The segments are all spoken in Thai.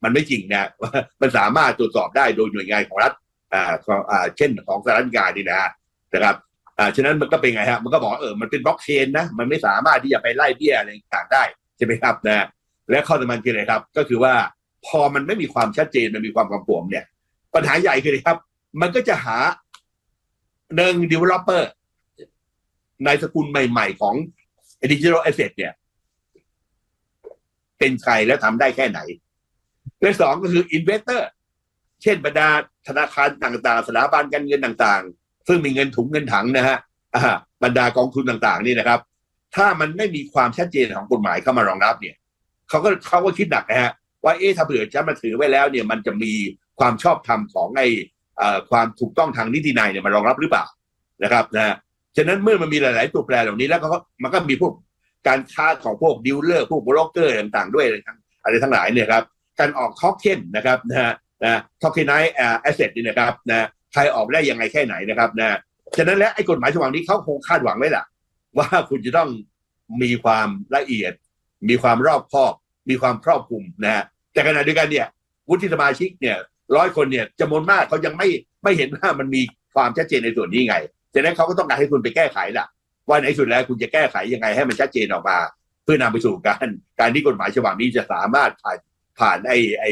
มันไม่จริงนะมันสามารถตรวจสอบได้โดยหน่วยงานของรัฐเช่นของสหรัฐอเมริกานี่นะครับฉะนั้นมันก็เป็นไงฮะมันก็บอกมันเป็นบล็อกเชนนะมันไม่สามารถที่จะไปไล่เบี้ยอะไรต่างได้ใช่ไหมครับนะและข้อสำคัญคืออะไรครับก็คือว่าพอมันไม่มีความชัดเจนมันมีความกังวลเนี่ยปัญหาใหญ่คืออะไรครับมันก็จะหาdeveloper ในสกุลใหม่ๆของ digital asset เนี่ยเป็นใครและทำได้แค่ไหนและสองก็คือ investor เช่นบรรดาธนาคารต่างๆสถาบันการเงินต่างๆซึ่งมีเงินถุงเงินถังนะฮะบรรดากองทุนต่างๆนี่นะครับถ้ามันไม่มีความชัดเจนของกฎหมายเข้ามารองรับเนี่ยเขาก็คิดหนักนะฮะว่าถ้าเผื่อจะมาถือไว้แล้วเนี่ยมันจะมีความชอบธรรมของความถูกต้องทางนิตินัยเนี่ยมารองรับหรือเปล่านะครับนะฉะนั้นเมื่อมันมีหลายๆตัวแปรเหล่านี้แล้วก็มันก็มีพวกการค้าของพวกดีลเลอร์พวกโบรกเกอร์ต่างๆด้วยอะไรทั้งหลายเนี่ยครับการออกท็อกเค็นนะครับท็อกเค็นไนท์แอสเซทนี่นะครับใครออกได้ยังไงแค่ไหนนะครับฉะนั้นแล้วไอ้กฎหมายฉบับนี้เขาคงคาดหวังไว้ล่ะว่าคุณจะต้องมีความละเอียดมีความรอบคอบมีความครอบคลุมแต่ขณะเดียวกันเนี่ยวุฒิสมาชิกเนี่ย100 คนเนี่ยจำนวนมากเขายังไม่เห็นว่ามันมีความชัดเจนในส่วนนี้ไงฉะนั้นเขาก็ต้องการให้คุณไปแก้ไขล่ะว่าในสุดแล้วคุณจะแก้ไขยังไงให้มันชัดเจนออกมาเพื่อนำไปสู่การที่กฎหมายฉบับนี้จะสามารถผ่าน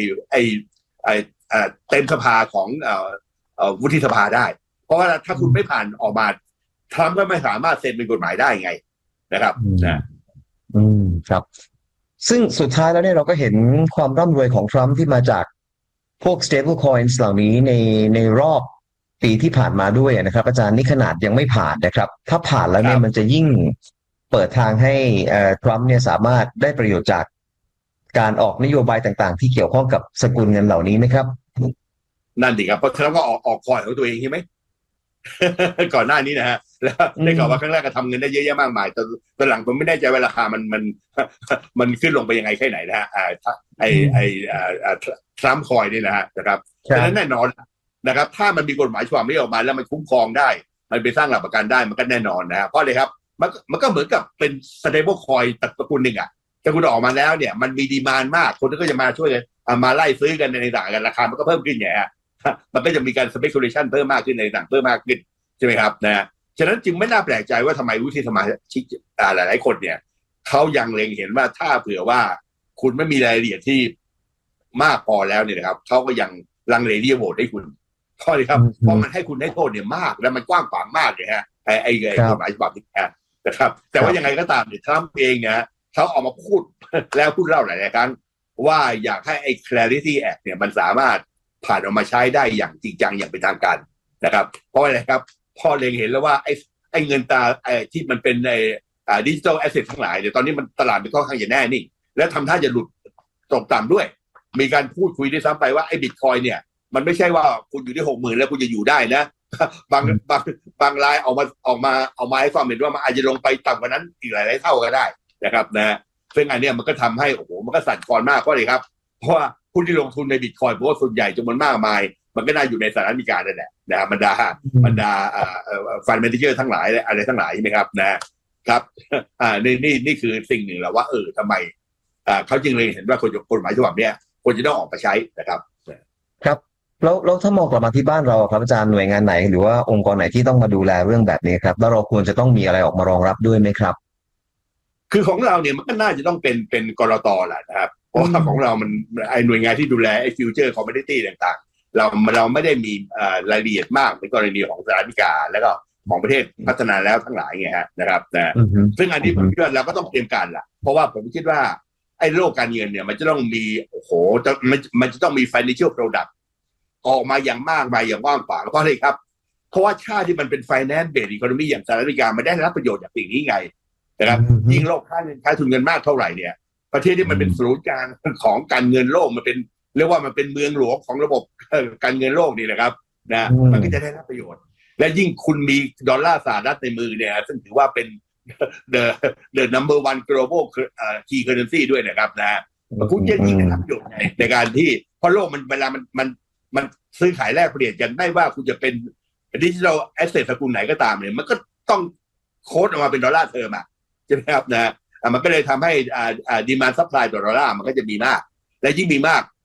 เต็มสภาของวุฒิสภาได้เพราะว่าถ้าคุณไม่ผ่านออกมาทรัมป์ก็ไม่สามารถเซ็นเป็นกฎหมายได้ไงนะครับครับซึ่งสุดท้ายแล้วเนี่ยเราก็เห็นความร่ำรวยของทรัมป์ที่มาจากพวก stable coins เหล่านี้ในรอบปีที่ผ่านมาด้วยนะครับอาจารย์นี่ขนาดยังไม่ผ่านนะครับถ้าผ่านแล้วเนี่ยมันจะยิ่งเปิดทางให้ทรัมป์เนี่ยสามารถได้ประโยชน์จากการออกนโยบายต่างๆที่เกี่ยวข้องกับสกุลเงินเหล่านี้ไหมครับนั่นดิครับเพราะทรัมป์ก็ออกคอยของตัวเองใช่ไหม ก่อนหน้านี้นะฮะแล้วได้ข่าวว่าครั้งแรกก็ทำเงินได้เยอะแยะมากมายแต่หลังผมไม่แน่ใจว่าราคามันขึ้นลงไปยังไงแค่ไหนนะฮะทรัมป์คอยนี่นะครับฉะนั้นแน่นอนนะครับถ้ามันมีกฎหมายฉบับนี้ออกมาแล้วมันคุ้มครองได้มันไปสร้างหลักประกันได้มันก็แน่นอนนะฮะเพราะอะไรครับมันก็เหมือนกับเป็น stable coin ตระกูลหนึ่งถ้าคุณออกมาแล้วเนี่ยมันมีดีมานด์มากคนก็จะมาช่วยกันมาไล่ซื้อกันในต่างกันราคามันก็เพิ่มขึ้นไงฮะมันก็จะมีการ speculation เพิ่มมากขึ้นในต่างเพิ่มมากขึ้นใช่ไหมครับฉะนั้นจึงไม่น่าแปลกใจว่าทำไมวุฒิสมาชิกหลายๆคนเนี่ยเขายังเล็งเห็นว่าถ้าเผื่อว่าคุณไม่มีรายละเอียดที่มากพอแล้วเนี่ยนะครับเขาก็ยังลังเลที่จะโหวตให้คุณเพราะอะไรครับเพราะมันให้คุณได้โทษเนี่ยมากและมันกว้างขวางมากเลยฮะไอ้กฎหมายฉบับนี้นะครับแต่ว่ายังไงก็ตามเนี่ยทรัมป์เองเนี่ยเขาออกมาพูดแล้วพูดเล่าหลายๆครั้งว่าอยากให้ไอ้ Clarity Act เนี่ยมันสามารถผ่านออกมาใช้ได้อย่างจริงจังอย่างเป็นทางการนะครับเพราะอะไรครับพอเล็งเห็นแล้วว่าไอ้เงินตาที่มันเป็นในดิจิทัลแอสเซททั้งหลายเนี่ยตอนนี้มันตลาดมันค่อนข้างจะแน่นิ่งแล้วทำท่าจะหลุดตกต่ำด้วยมีการพูดคุยด้วยซ้ำไปว่าไอ้บิตคอยเนี่ยมันไม่ใช่ว่าคุณอยู่ที่60,000แล้วคุณจะอยู่ได้นะบางรายออกมาให้ความเห็นว่ามันอาจจะลงไปต่ำกว่านั้นอีกหลายเท่าก็ได้นะครับนะซึ่งอันนี้มันก็ทำให้โอ้โหมันก็สั่นคลอนมากเพราะอะไรครับเพราะว่าผู้ที่ลงทุนในบิตคอยน์เพราะว่าส่วนใหญ่จำนวนมากมายมันก็น่าอยู่ในสหรัฐอเมริกานั่นแหละนะบรรดาฟันแมเนเจอร์ทั้งหลายอะไรทั้งหลายใช่ไหมครับนะครับนี่คือสิ่งหนึ่งแล้วว่าทำไมเขาจึงเลยเห็นว่ากฎหมายฉบับนี้ควรจะต้องออกมาใช้นะครับครับแล้วถ้ามองกลับมาที่บ้านเราครับอาจารย์หน่วยงานไหนหรือว่าองค์กรไหนที่ต้องมาดูแลเรื่องแบบนี้ครับแล้วเราควรจะต้องมีอะไรออกมารองรับด้วยไหมครับคือของเราเนี่ยมันก็น่าจะต้องเป็นกรต.แหละนะครับเพราะว่าของเรามันไอหน่วยงานที่ดูแลไอฟิวเจอร์คอมมูนิตี้ต่างๆเราไม่ได้มีรายละเอียดมากในกรณีของสหรัฐอเมริกาแล้วก็ของประเทศพัฒนาแล้วทั้งหลายไงฮะนะครับซึ่งอันนี้ผมคิดว่าเราก็ต้องเตรียมการล่ะเพราะว่าผมคิดว่าไอ้โลกการเงินเนี่ยมันจะต้องมีโอ้โหมันจะต้องมี financial product ออกมาอย่างมากมายอย่างกว้างขวางเพราะอะไรครับเพราะว่าชาติที่มันเป็น finance based economy อย่างสหรัฐอเมริกามันได้รับประโยชน์จากสิ่งนี้ไงนะครับยิ่งโลกค่าเงินค่าทุนเงินมากเท่าไหร่เนี่ยประเทศที่มันเป็นศูนย์กลางของการเงินโลกมันเป็นเรียกว่ามันเป็นเมืองหลวงของระบบการเงินโลกนี่แหละครับมันก็จะได้รับประโยชน์และยิ่งคุณมีดอลลาร์สหรัฐในมือเนี่ยซึ่งถือว่าเป็น the number one global key currency ด้วยนะครับคุณจะยิ่งได้รับประโยชน์ในการที่เพราะโลกมันเวลามันซื้อขายแลกเปลี่ยนกันได้ว่าคุณจะเป็นดิจิทัลแอสเซทสกุลไหนก็ตามเนี่ยมันก็ต้องโค้ดออกมาเป็นดอลลาร์เทอมใช่ไหมครับมันก็เลยทำให้ดีมานด์ซัพพลายต่อดอลลาร์มันก็จะมีมากและยิ่งมีมาก